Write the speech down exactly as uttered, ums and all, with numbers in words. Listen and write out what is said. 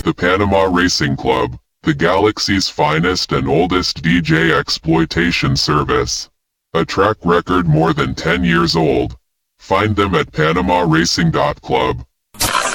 The Panama Racing Club, the galaxy's finest and oldest D J exploitation service. A track record more than ten years old. Find them at panama racing dot club.